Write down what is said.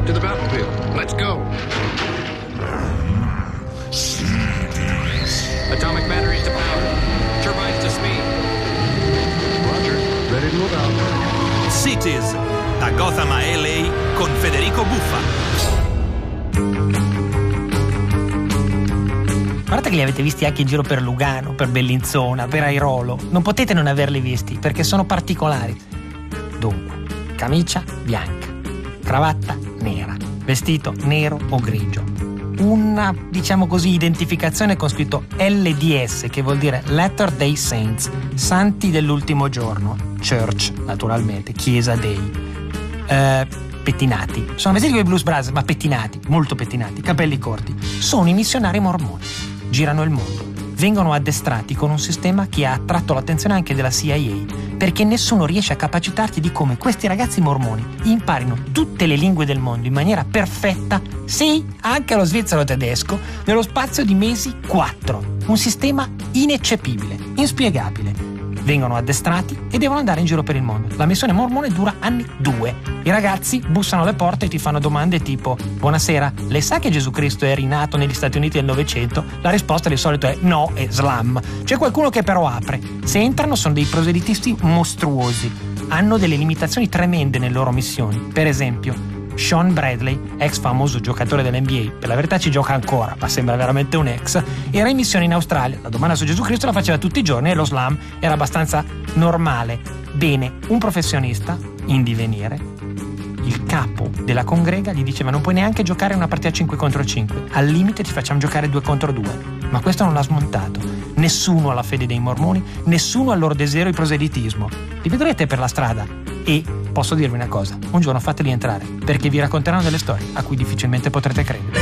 To the battlefield. Let's go. Atomic batteries to power. Turbines to speed. Roger. Ready to move out. Cities, da Gotham a LA con Federico Buffa. Guardate che li avete visti anche in giro per Lugano, per Bellinzona, per Airolo. Non potete non averli visti perché sono particolari. Dunque, camicia bianca, cravatta nera, vestito nero o grigio. Una, diciamo così, identificazione con scritto LDS, che vuol dire Latter Day Saints, santi dell'ultimo giorno. Church, naturalmente, chiesa dei. Pettinati. Sono vestiti come i Blues Brothers, ma pettinati, molto pettinati, capelli corti. Sono i missionari mormoni. Girano il mondo. Vengono addestrati con un sistema che ha attratto l'attenzione anche della CIA, perché nessuno riesce a capacitarti di come questi ragazzi mormoni imparino tutte le lingue del mondo in maniera perfetta, sì, anche lo svizzero tedesco, nello spazio di mesi 4. Un sistema ineccepibile, inspiegabile. Vengono addestrati e devono andare in giro per il mondo. La missione mormone dura anni 2. I ragazzi bussano alle porte e ti fanno domande tipo: buonasera, lei sa che Gesù Cristo è rinato negli Stati Uniti del Novecento? La risposta di solito è no, è slam. C'è qualcuno che però apre. Se entrano sono dei proselitisti mostruosi. Hanno delle limitazioni tremende nelle loro missioni. Per esempio, Sean Bradley, ex famoso giocatore dell'NBA, per la verità ci gioca ancora, ma sembra veramente un ex, era in missione in Australia. La domanda su Gesù Cristo la faceva tutti i giorni e lo slam era abbastanza normale. Bene, un professionista in divenire, il capo della congrega, gli diceva: non puoi neanche giocare una partita 5 contro 5, al limite ti facciamo giocare 2 contro 2. Ma questo non l'ha smontato. Nessuno ha la fede dei mormoni, nessuno ha il loro desiderio di proselitismo. Li vedrete per la strada e posso dirvi una cosa: un giorno fateli entrare, perché vi racconteranno delle storie a cui difficilmente potrete credere.